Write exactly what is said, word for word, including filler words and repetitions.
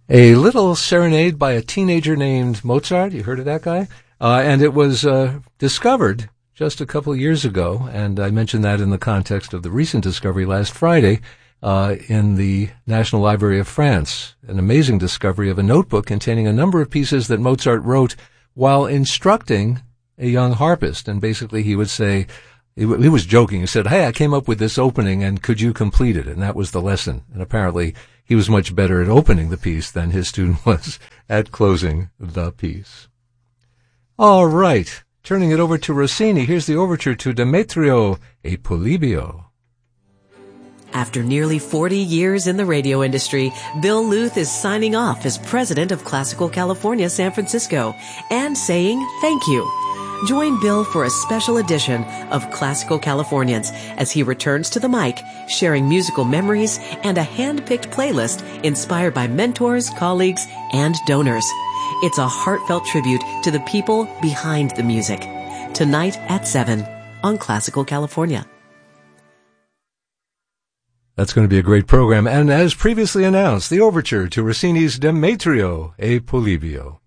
A little serenade by a teenager named Mozart. You heard of that guy? Uh, and it was uh, discovered just a couple of years ago, and I mentioned that in the context of the recent discovery last Friday uh, in the National Library of France. An amazing discovery of a notebook containing a number of pieces that Mozart wrote while instructing a young harpist. And basically he would say, he, w- he was joking, he said, hey, I came up with this opening, and could you complete it? And that was the lesson. And apparently he was much better at opening the piece than his student was at closing the piece. All right, turning it over to Rossini, here's the overture to Demetrio e Polibio. After nearly forty years in the radio industry, Bill Luth is signing off as president of Classical California San Francisco and saying thank you. Join Bill for a special edition of Classical Californians as he returns to the mic, sharing musical memories and a hand-picked playlist inspired by mentors, colleagues, and donors. It's a heartfelt tribute to the people behind the music. Tonight at seven on Classical California. That's going to be a great program. And as previously announced, the overture to Rossini's Demetrio e Polibio.